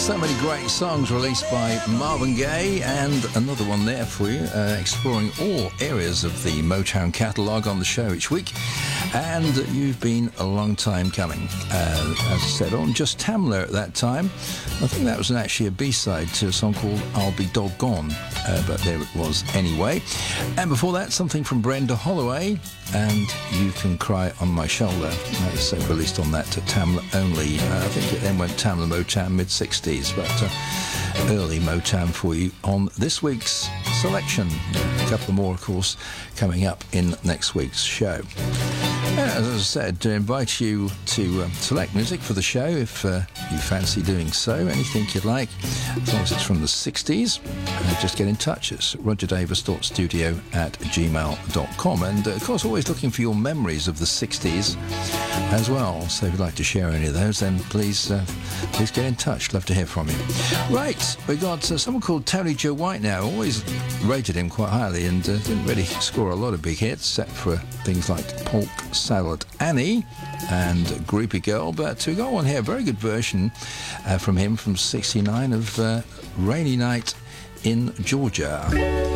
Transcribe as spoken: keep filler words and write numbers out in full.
So many great songs released by Marvin Gaye, and another one there for you, uh, exploring all areas of the Motown catalogue on the show each week. And you've been a long time coming. Uh, as I said, on Just Tamla at that time. I think that was actually a B-side to a song called I'll Be Doggone, uh, but there it was anyway. And before that, something from Brenda Holloway, and You Can Cry on My Shoulder. That was uh, released on that to Tamla only. Uh, I think it then went Tamla Motown mid-sixties, but uh, early Motown for you on this week's selection. A couple more, of course, coming up in next week's show. Yeah, as I said, to invite you to um, select music for the show if uh, you fancy doing so. Anything you'd like, as long as it's from the sixties, uh, just get in touch. It's roger davis dot studio at gmail dot com. And, uh, of course, always looking for your memories of the sixties as well. So if you'd like to share any of those, then please uh, please get in touch. Love to hear from you. Right, we got uh, someone called Tony Joe White now. Always rated him quite highly and uh, didn't really score a lot of big hits, except for things like Polk Salad Annie and Groupie Girl. But we got one here, a very good version uh, from him from sixty-nine of uh, Rainy Night in Georgia.